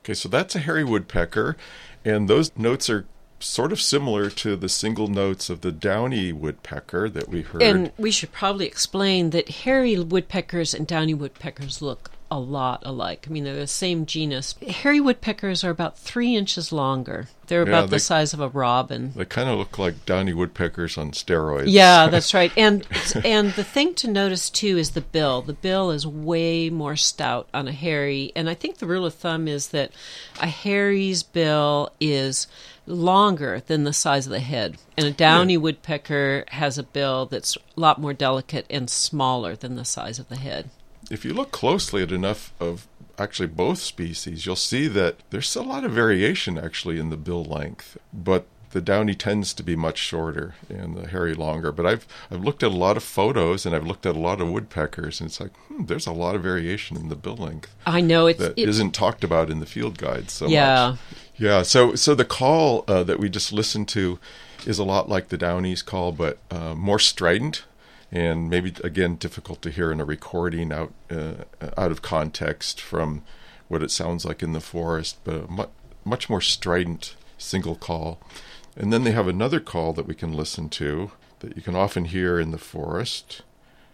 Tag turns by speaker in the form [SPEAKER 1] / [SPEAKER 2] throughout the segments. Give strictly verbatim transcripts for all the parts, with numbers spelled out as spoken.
[SPEAKER 1] Okay, so that's a hairy woodpecker, and those notes are sort of similar to the single notes of the downy woodpecker that we heard.
[SPEAKER 2] And we should probably explain that hairy woodpeckers and downy woodpeckers look a lot alike. I mean, they're the same genus. Hairy woodpeckers are about three inches longer. They're about yeah, they, the size of a robin.
[SPEAKER 1] They kind of look like downy woodpeckers on steroids.
[SPEAKER 2] Yeah, that's right. And and the thing to notice, too, is the bill. The bill is way more stout on a hairy. And I think the rule of thumb is that a hairy's bill is longer than the size of the head. And a downy yeah. woodpecker has a bill that's a lot more delicate and smaller than the size of the head.
[SPEAKER 1] If you look closely at enough of actually both species, you'll see that there's a lot of variation actually in the bill length, but the downy tends to be much shorter and the hairy longer. But I've I've looked at a lot of photos and I've looked at a lot of woodpeckers, and it's like, hmm, there's a lot of variation in the bill length.
[SPEAKER 2] I know it's
[SPEAKER 1] that
[SPEAKER 2] it,
[SPEAKER 1] isn't talked about in the field guides so
[SPEAKER 2] yeah.
[SPEAKER 1] much. Yeah. So so the call uh, that we just listened to is a lot like the downy's call, but uh, more strident. And maybe, again, difficult to hear in a recording out uh, out of context from what it sounds like in the forest, but a mu- much more strident single call. And then they have another call that we can listen to that you can often hear in the forest.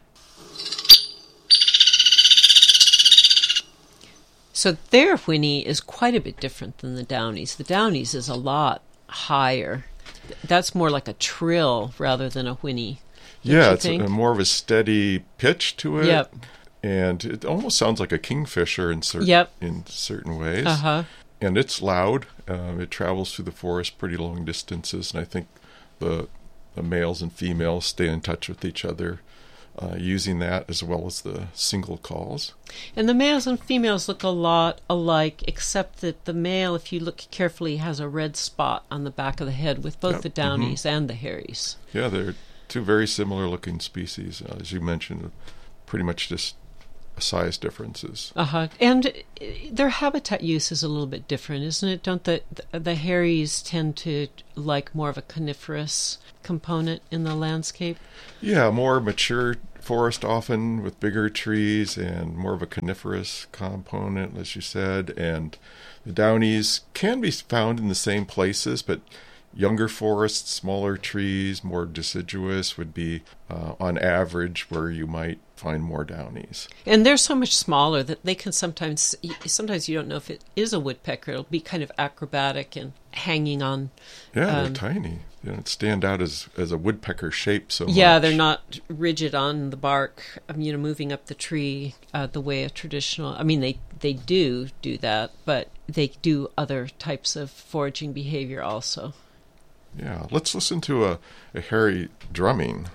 [SPEAKER 2] So their whinny is quite a bit different than the downy's. The downy's is a lot higher. That's more like a trill rather than a whinny.
[SPEAKER 1] Yeah, it's a, more of a steady pitch to it.
[SPEAKER 2] Yep.
[SPEAKER 1] And it almost sounds like a kingfisher in, cer-
[SPEAKER 2] yep.
[SPEAKER 1] in certain ways.
[SPEAKER 2] Uh-huh.
[SPEAKER 1] And it's loud. Um, it travels through the forest pretty long distances. And I think the, the males and females stay in touch with each other uh, using that as well as the single calls.
[SPEAKER 2] And the males and females look a lot alike, except that the male, if you look carefully, has a red spot on the back of the head with both
[SPEAKER 1] yep.
[SPEAKER 2] the downies
[SPEAKER 1] mm-hmm.
[SPEAKER 2] and the hairies.
[SPEAKER 1] Yeah, they're two very similar looking species, uh, as you mentioned, pretty much just size differences.
[SPEAKER 2] Uh-huh. And their habitat use is a little bit different, isn't it? Don't the the hairies tend to like more of a coniferous component in the landscape?
[SPEAKER 1] Yeah, more mature forest often with bigger trees and more of a coniferous component, as you said. And the downies can be found in the same places, but younger forests, smaller trees, more deciduous would be uh, on average where you might find more downies.
[SPEAKER 2] And they're so much smaller that they can sometimes, sometimes you don't know if it is a woodpecker. It'll be kind of acrobatic and hanging on.
[SPEAKER 1] Yeah,
[SPEAKER 2] um,
[SPEAKER 1] they're tiny. They don't stand out as, as a woodpecker shape so much.
[SPEAKER 2] Yeah, they're not rigid on the bark, um, you know, moving up the tree uh, the way a traditional, I mean, they, they do do that, but they do other types of foraging behavior also.
[SPEAKER 1] Yeah, let's listen to a, a hairy drumming.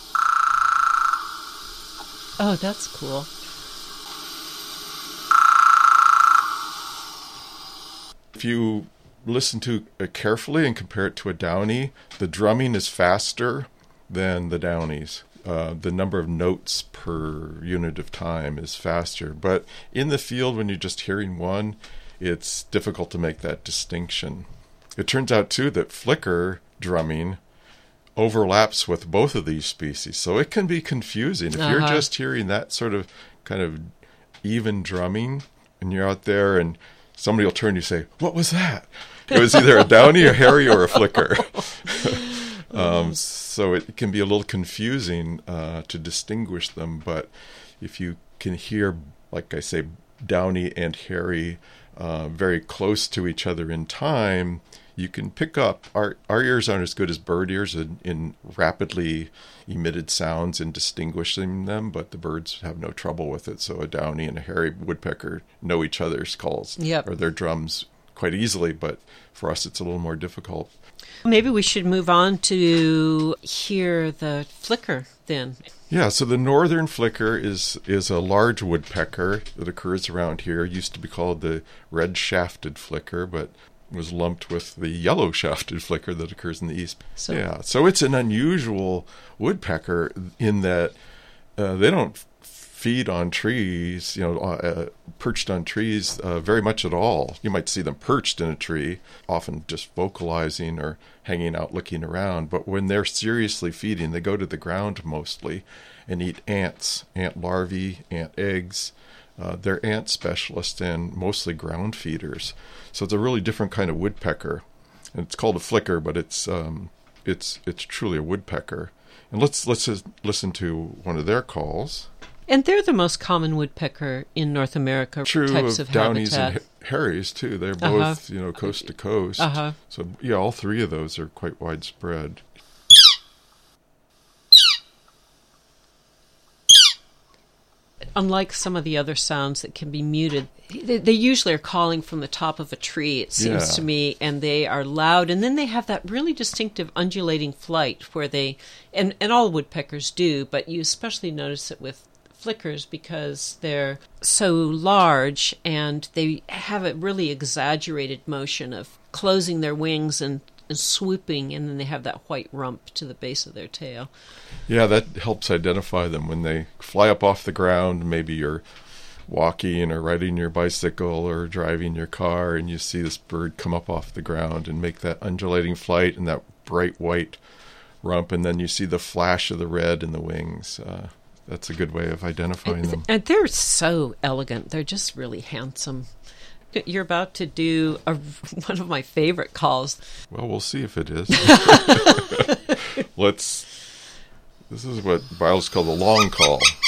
[SPEAKER 2] Oh, that's cool.
[SPEAKER 1] If you listen to it carefully and compare it to a downy, the drumming is faster than the downies. Uh, the number of notes per unit of time is faster. But in the field, when you're just hearing one, it's difficult to make that distinction. It turns out, too, that flicker drumming overlaps with both of these species, so it can be confusing. If uh-huh. you're just hearing that sort of kind of even drumming, and you're out there and somebody will turn to you and say, "What was that?" It was either a downy, a hairy, or a flicker. um, so it can be a little confusing uh, to distinguish them, but if you can hear, like I say, downy and hairy uh, very close to each other in time, you can pick up. Our our ears aren't as good as bird ears in, in rapidly emitted sounds and distinguishing them, but the birds have no trouble with it. So a downy and a hairy woodpecker know each other's calls
[SPEAKER 2] yep.
[SPEAKER 1] or their drums quite easily, but for us it's a little more difficult.
[SPEAKER 2] Maybe we should move on to hear the flicker then.
[SPEAKER 1] Yeah, so the northern flicker is is a large woodpecker that occurs around here. It used to be called the red-shafted flicker, but was lumped with the yellow-shafted flicker that occurs in the east. So, yeah, so it's an unusual woodpecker in that uh, they don't feed on trees, you know, uh, perched on trees uh, very much at all. You might see them perched in a tree, often just vocalizing or hanging out looking around. But when they're seriously feeding, they go to the ground mostly and eat ants, ant larvae, ant eggs, Uh, they're ant specialists and mostly ground feeders. So it's a really different kind of woodpecker. And it's called a flicker, but it's um, it's it's truly a woodpecker. And let's let's just listen to one of their calls.
[SPEAKER 2] And they're the most common woodpecker in North America.
[SPEAKER 1] True
[SPEAKER 2] types
[SPEAKER 1] of,
[SPEAKER 2] of
[SPEAKER 1] Downies
[SPEAKER 2] habitat.
[SPEAKER 1] and Harrys too. They're both
[SPEAKER 2] Uh-huh.
[SPEAKER 1] you know coast to coast.
[SPEAKER 2] Uh-huh.
[SPEAKER 1] So yeah, all three of those are quite widespread.
[SPEAKER 2] Unlike some of the other sounds that can be muted, they, they usually are calling from the top of a tree, it seems
[SPEAKER 1] Yeah.
[SPEAKER 2] to me, and they are loud. And then they have that really distinctive undulating flight where they, and, and all woodpeckers do, but you especially notice it with flickers because they're so large and they have a really exaggerated motion of closing their wings and, and swooping, and then they have that white rump to the base of their tail.
[SPEAKER 1] Yeah, that helps identify them when they fly up off the ground. Maybe you're walking or riding your bicycle or driving your car, and you see this bird come up off the ground and make that undulating flight and that bright white rump, and then you see the flash of the red in the wings. Uh, that's a good way of identifying them.
[SPEAKER 2] And they're so elegant. They're just really handsome. You're about to do a, one of my favorite calls.
[SPEAKER 1] Well, we'll see if it is. Let's. This is what biologists call the long call.